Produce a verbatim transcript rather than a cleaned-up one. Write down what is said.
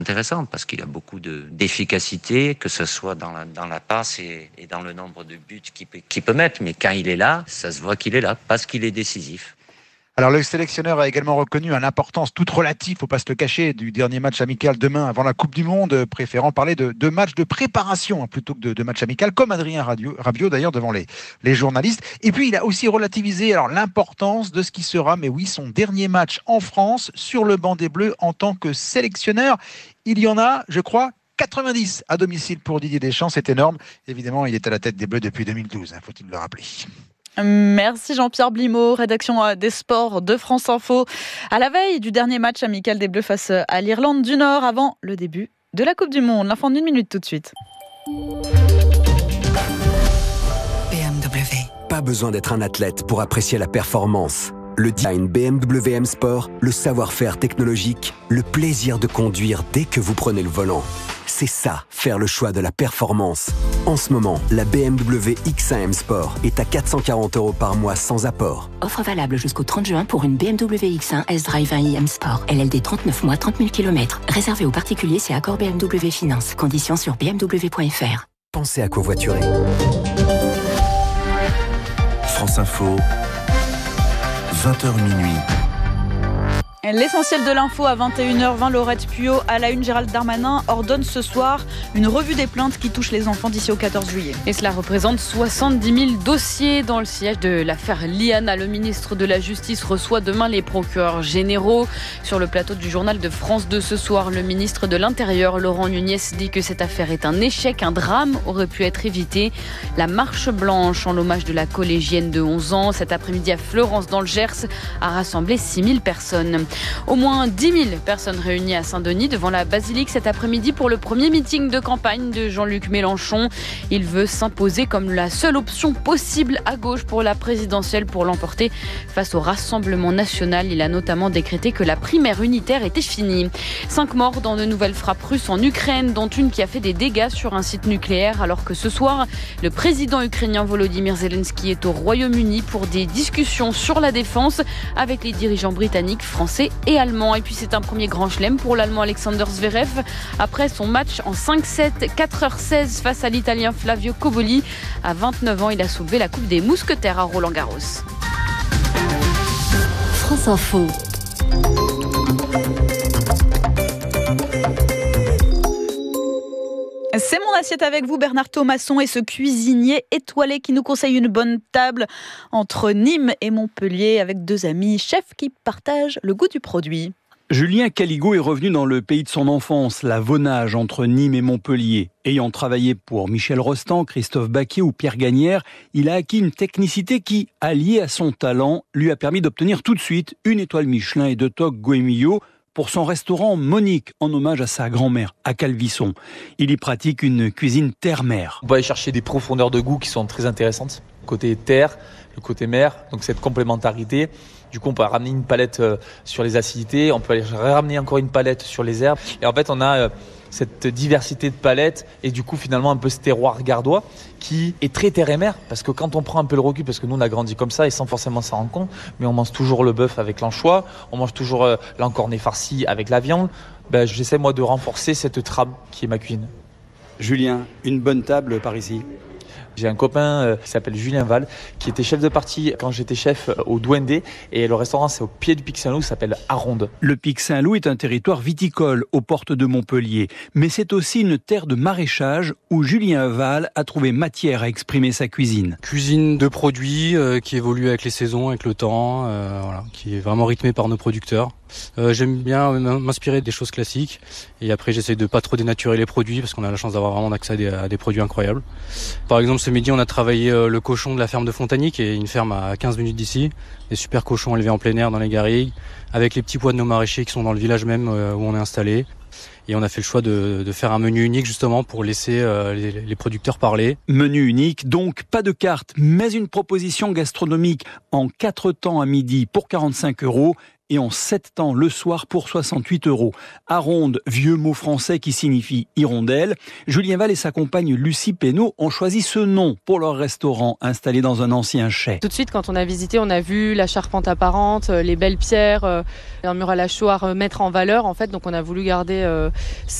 Intéressant parce qu'il a beaucoup de, d'efficacité, que ce soit dans la, dans la passe et, et dans le nombre de buts qu'il peut, qu'il peut mettre. Mais quand il est là, ça se voit qu'il est là parce qu'il est décisif. Alors le sélectionneur a également reconnu une importance toute relative, faut pas se le cacher, du dernier match amical demain avant la Coupe du Monde, préférant parler de, de matchs de préparation hein, plutôt que de, de matchs amicaux, comme Adrien Rabiot d'ailleurs devant les, les journalistes. Et puis il a aussi relativisé alors l'importance de ce qui sera, mais oui, son dernier match en France sur le banc des Bleus en tant que sélectionneur. Il y en a, je crois, quatre-vingt-dix à domicile pour Didier Deschamps, c'est énorme. Évidemment, il est à la tête des Bleus depuis deux mille douze, hein, faut-il le rappeler. Merci Jean-Pierre Blimaud, rédaction des sports de France Info. À la veille du dernier match amical des Bleus face à l'Irlande du Nord, avant le début de la Coupe du Monde. L'info en une minute tout de suite. B M W. Pas besoin d'être un athlète pour apprécier la performance. Le design B M W M Sport, le savoir-faire technologique, le plaisir de conduire dès que vous prenez le volant. C'est ça, faire le choix de la performance. En ce moment, la B M W X un M Sport est à quatre cent quarante euros par mois sans apport. Offre valable jusqu'au trente juin pour une B M W X un S-Drive un i M Sport. L L D trente-neuf mois, trente mille kilomètres. Réservé aux particuliers, c'est accord B M W Finance. Conditions sur b m w point f r. Pensez à covoiturer. France Info, vingt heures minuit. L'essentiel de l'info à vingt et une heures vingt, Laurette Puyo à la une. Gérald Darmanin ordonne ce soir une revue des plaintes qui touchent les enfants d'ici au quatorze juillet. Et cela représente soixante-dix mille dossiers dans le sillage de l'affaire Liana. Le ministre de la Justice reçoit demain les procureurs généraux. Sur le plateau du journal de France deux ce soir, le ministre de l'Intérieur, Laurent Nunez, dit que cette affaire est un échec. Un drame aurait pu être évité. La marche blanche en l'hommage de la collégienne de onze ans, cet après-midi à Fleurance dans le Gers, a rassemblé six mille personnes. Au moins dix mille personnes réunies à Saint-Denis devant la basilique cet après-midi pour le premier meeting de campagne de Jean-Luc Mélenchon. Il veut s'imposer comme la seule option possible à gauche pour la présidentielle pour l'emporter face au Rassemblement national. Il a notamment décrété que la primaire unitaire était finie. Cinq morts dans de nouvelles frappes russes en Ukraine, dont une qui a fait des dégâts sur un site nucléaire, alors que ce soir, le président ukrainien Volodymyr Zelensky est au Royaume-Uni pour des discussions sur la défense avec les dirigeants britanniques, français et allemands. Et puis c'est un premier grand chelem pour l'Allemand Alexander Zverev après son match en cinq sept, quatre heures seize face à l'Italien Flavio Cobolli. À vingt-neuf ans, il a soulevé la Coupe des Mousquetaires à Roland-Garros. France Info. C'est mon assiette avec vous, Bernard Thomasson, et ce cuisinier étoilé qui nous conseille une bonne table entre Nîmes et Montpellier avec deux amis chefs qui partagent le goût du produit. Julien Caligo est revenu dans le pays de son enfance, la Vaunage, entre Nîmes et Montpellier. Ayant travaillé pour Michel Rostand, Christophe Baquier ou Pierre Gagnère, il a acquis une technicité qui, alliée à son talent, lui a permis d'obtenir tout de suite une étoile Michelin et deux toques Goemio pour son restaurant Monique, en hommage à sa grand-mère, à Calvisson. Il y pratique une cuisine terre-mer. On va aller chercher des profondeurs de goût qui sont très intéressantes. Côté terre, le côté mer, donc cette complémentarité. Du coup, on peut ramener une palette sur les acidités, on peut aller ramener encore une palette sur les herbes. Et en fait, on a cette diversité de palettes et du coup, finalement, un peu ce terroir gardois qui est très terre et mer. Parce que quand on prend un peu le recul, parce que nous, on a grandi comme ça et sans forcément s'en rendre compte, mais on mange toujours le bœuf avec l'anchois, on mange toujours l'encornet farci avec la viande. Ben, j'essaie, moi, de renforcer cette trame qui est ma cuisine. Julien, une bonne table par ici. J'ai un copain euh, qui s'appelle Julien Val, qui était chef de partie quand j'étais chef au Douendé. Et le restaurant, c'est au pied du Pic Saint-Loup, s'appelle Aronde. Le Pic Saint-Loup est un territoire viticole aux portes de Montpellier. Mais c'est aussi une terre de maraîchage où Julien Val a trouvé matière à exprimer sa cuisine. Cuisine de produits euh, qui évolue avec les saisons, avec le temps, euh, voilà, qui est vraiment rythmée par nos producteurs. Euh, j'aime bien m'inspirer des choses classiques et après j'essaie de pas trop dénaturer les produits parce qu'on a la chance d'avoir vraiment accès à des, à des produits incroyables. Par exemple, ce midi on a travaillé euh, le cochon de la ferme de Fontagny, qui est une ferme à quinze minutes d'ici, des super cochons élevés en plein air dans les garrigues, avec les petits pois de nos maraîchers qui sont dans le village même euh, où on est installé. Et on a fait le choix de, de faire un menu unique justement pour laisser euh, les, les producteurs parler. Menu unique, donc pas de carte, mais une proposition gastronomique en quatre temps à midi pour quarante-cinq euros et en sept temps le soir pour soixante-huit euros. Aronde, vieux mot français qui signifie hirondelle. Julien Val et sa compagne Lucie Pénaud ont choisi ce nom pour leur restaurant installé dans un ancien chai. Tout de suite, quand on a visité, on a vu la charpente apparente, les belles pierres, un mur à la chaux à remettre en valeur en fait. Donc on a voulu garder euh,